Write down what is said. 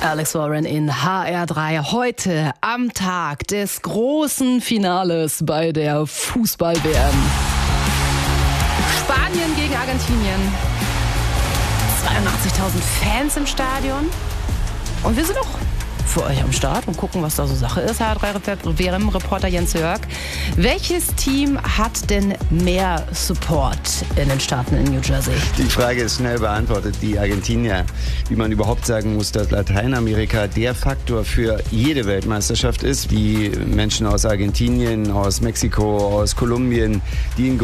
Alex Warren in HR3 heute am Tag des großen Finales bei der Fußball-WM. Spanien gegen Argentinien. 82.000 Fans im Stadion. Und wir sind auch für euch am Start und gucken, was da so Sache ist. HR3-WM-Reporter Jens Jörg. Welches Team hat denn mehr Support in den Staaten in New Jersey? Die Frage ist schnell beantwortet. Die Argentinier. Wie man überhaupt sagen muss, dass Lateinamerika der Faktor für jede Weltmeisterschaft ist. Die Menschen aus Argentinien, aus Mexiko, aus Kolumbien, die in